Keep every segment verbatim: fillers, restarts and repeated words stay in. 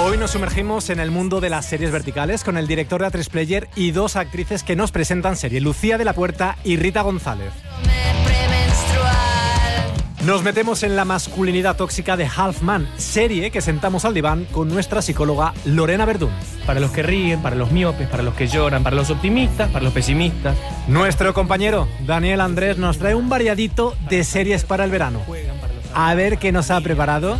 Hoy nos sumergimos en el mundo de las series verticales con el director de A tres Player y dos actrices que nos presentan serie, Lucía de la Puerta y Rita González. Nos metemos en la masculinidad tóxica de Half Man, serie que sentamos al diván con nuestra psicóloga Lorena Verdún. Para los que ríen, para los miopes, para los que lloran, para los optimistas, para los pesimistas. Nuestro compañero Daniel Andrés nos trae un variadito de series para el verano. A ver qué nos ha preparado.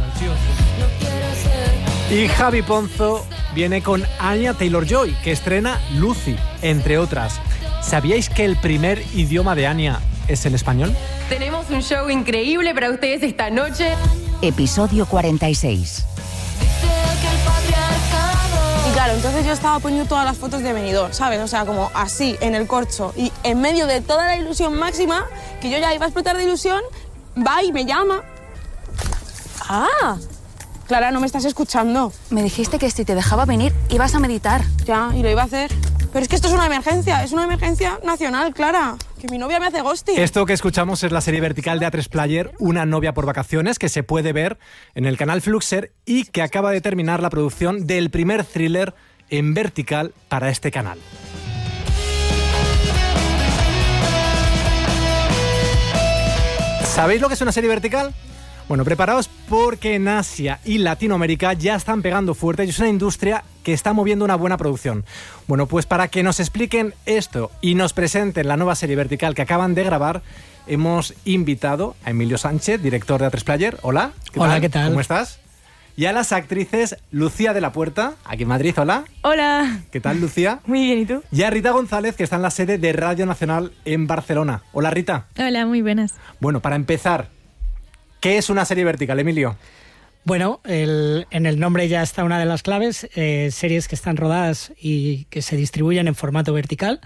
Y Javi Ponzo viene con Anya Taylor-Joy, que estrena Lucy, entre otras. ¿Sabíais que el primer idioma de Anya es el español? Tenemos un show increíble para ustedes esta noche. Episodio cuarenta y seis. Y claro, entonces yo estaba poniendo todas las fotos de Benidorm, ¿sabes? O sea, como así, en el corcho. Y en medio de toda la ilusión máxima, que yo ya iba a explotar de ilusión, va y me llama. ¡Ah! Clara, no me estás escuchando. Me dijiste que si te dejaba venir, ibas a meditar. Ya, y lo iba a hacer. Pero es que esto es una emergencia, es una emergencia nacional, Clara. Que mi novia me hace ghosting. Esto que escuchamos es la serie vertical de A tres Player, Una novia por vacaciones, que se puede ver en el canal Fluxer y que acaba de terminar la producción del primer thriller en vertical para este canal. ¿Sabéis lo que es una serie vertical? Bueno, preparaos porque en Asia y Latinoamérica ya están pegando fuerte y es una industria que está moviendo una buena producción. Bueno, pues para que nos expliquen esto y nos presenten la nueva serie vertical que acaban de grabar, hemos invitado a Emilio Sánchez, director de A tres Player. Hola. ¿Qué Hola, tal? ¿qué tal? ¿Cómo estás? Y a las actrices Lucía de la Puerta, aquí en Madrid. Hola. Hola. ¿Qué tal, Lucía? Muy bien, ¿y tú? Y a Rita González, que está en la sede de Radio Nacional en Barcelona. Hola, Rita. Hola, muy buenas. Bueno, para empezar, ¿qué es una serie vertical, Emilio? Bueno, el, en el nombre ya está una de las claves, eh, series que están rodadas y que se distribuyen en formato vertical,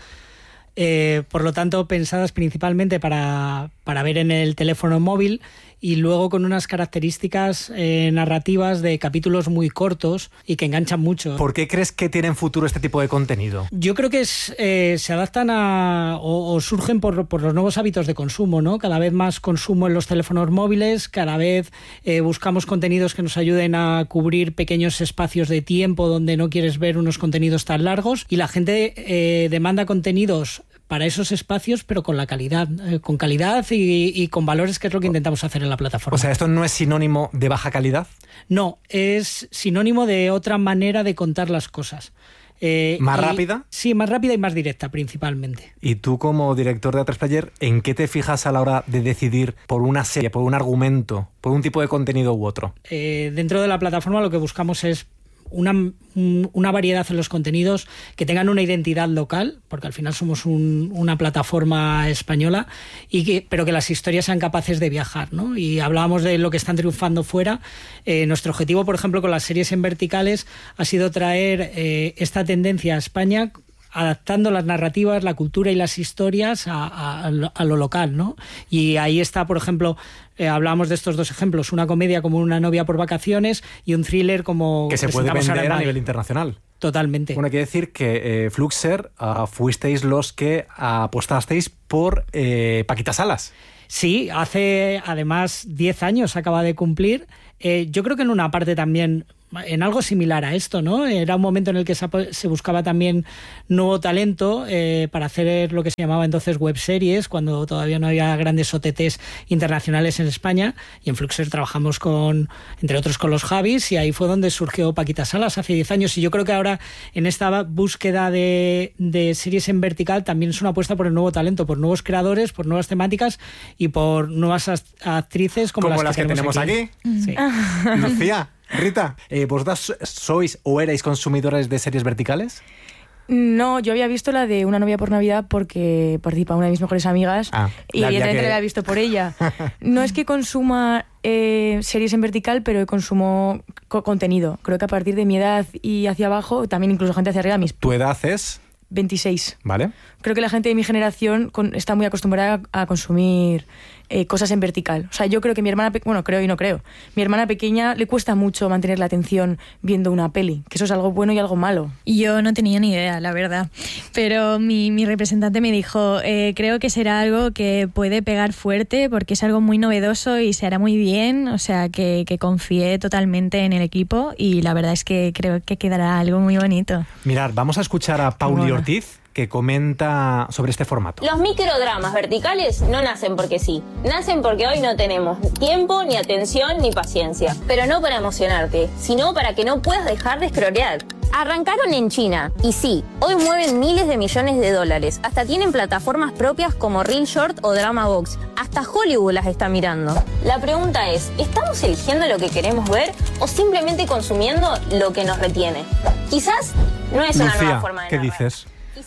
eh, por lo tanto pensadas principalmente para, para ver en el teléfono móvil y luego con unas características eh, narrativas de capítulos muy cortos y que enganchan mucho. ¿Por qué crees que tienen futuro este tipo de contenido? Yo creo que es, eh, se adaptan a o, o surgen por, por los nuevos hábitos de consumo, ¿no? Cada vez más consumo en los teléfonos móviles, cada vez eh, buscamos contenidos que nos ayuden a cubrir pequeños espacios de tiempo donde no quieres ver unos contenidos tan largos y la gente eh, demanda contenidos para esos espacios, pero con la calidad, eh, con calidad y, y con valores, que es lo que intentamos hacer en la plataforma. O sea, ¿esto no es sinónimo de baja calidad? No, es sinónimo de otra manera de contar las cosas. Eh, ¿Más y, rápida? Sí, más rápida y más directa, principalmente. Y tú, como director de A tres Player, ¿en qué te fijas a la hora de decidir por una serie, por un argumento, por un tipo de contenido u otro? Eh, dentro de la plataforma lo que buscamos es Una, una variedad en los contenidos que tengan una identidad local, porque al final somos un, una plataforma española, y que, pero que las historias sean capaces de viajar, ¿no? Y hablábamos de lo que están triunfando fuera. Eh, nuestro objetivo, por ejemplo, con las series en verticales ha sido traer eh, esta tendencia a España, adaptando las narrativas, la cultura y las historias a, a, a lo local, ¿no? Y ahí está, por ejemplo, eh, hablábamos de estos dos ejemplos, una comedia como Una novia por vacaciones y un thriller como... Que se puede vender a nivel internacional. Totalmente. Bueno, quiere decir que eh, Fluxer uh, fuisteis los que apostasteis por eh, Paquita Salas. Sí, hace además diez años acaba de cumplir. Eh, yo creo que en una parte también en algo similar a esto, ¿no? Era un momento en el que se buscaba también nuevo talento eh, para hacer lo que se llamaba entonces webseries, cuando todavía no había grandes O T Ts internacionales en España, y en Fluxer trabajamos con, entre otros, con los Javis, y ahí fue donde surgió Paquita Salas hace diez años, y yo creo que ahora en esta búsqueda de, de series en vertical también es una apuesta por el nuevo talento, por nuevos creadores, por nuevas temáticas y por nuevas actrices como, como las, que, que tenemos, tenemos aquí. aquí. Sí. Lucía, Rita, eh, ¿vosotras sois o erais consumidores de series verticales? No, yo había visto la de Una novia por Navidad porque participa una de mis mejores amigas ah, y evidentemente que... la había visto por ella. No es que consuma eh, series en vertical, pero consumo co- contenido. Creo que a partir de mi edad y hacia abajo, también incluso gente hacia arriba. Mis... ¿Tu edad es? veintiséis. Vale. Creo que la gente de mi generación con, está muy acostumbrada a, a consumir eh, cosas en vertical. O sea, yo creo que mi hermana, pe- bueno, creo y no creo, mi hermana pequeña le cuesta mucho mantener la atención viendo una peli, que eso es algo bueno y algo malo. Yo no tenía ni idea, la verdad, pero mi, mi representante me dijo, eh, creo que será algo que puede pegar fuerte porque es algo muy novedoso y se hará muy bien, o sea, que, que confié totalmente en el equipo y la verdad es que creo que quedará algo muy bonito. Mirad, vamos a escuchar a Pauli Bueno. Ortiz, que comenta sobre este formato. Los microdramas verticales no nacen porque sí. Nacen porque hoy no tenemos tiempo, ni atención, ni paciencia. Pero no para emocionarte, sino para que no puedas dejar de scrollear. Arrancaron en China, y sí, hoy mueven miles de millones de dólares. Hasta tienen plataformas propias como Reel Short o Drama Box. Hasta Hollywood las está mirando. La pregunta es, ¿estamos eligiendo lo que queremos ver o simplemente consumiendo lo que nos retiene? Quizás no es una Lucía, nueva forma de ¿qué narrar. dices?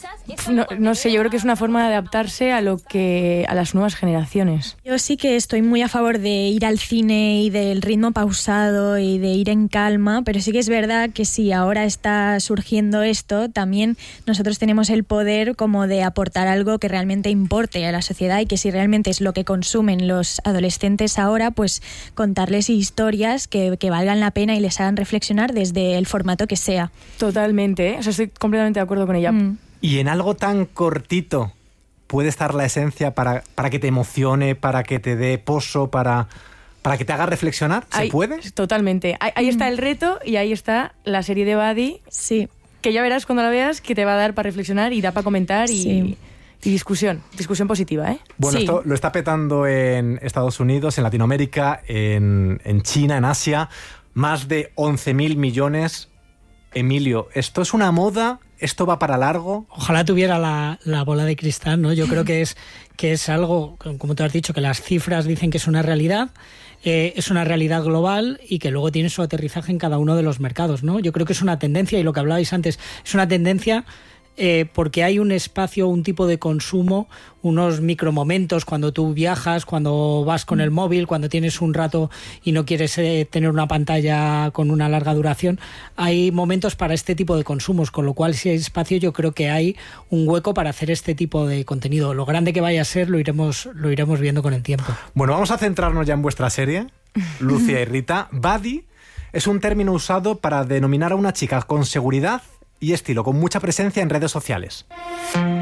No, no sé, yo creo que es una forma de adaptarse a lo que a las nuevas generaciones. Yo sí que estoy muy a favor de ir al cine y del ritmo pausado y de ir en calma, pero sí que es verdad que si ahora está surgiendo esto, también nosotros tenemos el poder como de aportar algo que realmente importe a la sociedad y que si realmente es lo que consumen los adolescentes ahora, pues contarles historias que, que valgan la pena y les hagan reflexionar desde el formato que sea. Totalmente, ¿eh? O sea, estoy completamente de acuerdo con ella. Mm. Y en algo tan cortito puede estar la esencia para, para que te emocione, para que te dé pozo, para, para que te haga reflexionar. ¿Se Ahí- puede? Totalmente. Ahí, ahí está el reto y ahí está la serie de Buddy, Sí. que ya verás cuando la veas que te va a dar para reflexionar y da para comentar y, Sí. y discusión. Discusión positiva, ¿eh? Bueno, Sí. esto lo está petando en Estados Unidos, en Latinoamérica, en, en China, en Asia. Más de once mil millones. Emilio, ¿esto es una moda? ¿Esto va para largo? Ojalá tuviera la, la bola de cristal, ¿no? Yo creo que es, que es algo, como tú has dicho, que las cifras dicen que es una realidad, eh, es una realidad global y que luego tiene su aterrizaje en cada uno de los mercados, ¿no? Yo creo que es una tendencia, y lo que hablabais antes, es una tendencia eh, porque hay un espacio, un tipo de consumo, unos micromomentos cuando tú viajas, cuando vas con el móvil, cuando tienes un rato y no quieres eh, tener una pantalla con una larga duración. Hay momentos para este tipo de consumos, con lo cual si hay espacio yo creo que hay un hueco para hacer este tipo de contenido. Lo grande que vaya a ser lo iremos, lo iremos viendo con el tiempo. Bueno, vamos a centrarnos ya en vuestra serie, Lucía y Rita. Buddy es un término usado para denominar a una chica con seguridad y estilo, con mucha presencia en redes sociales.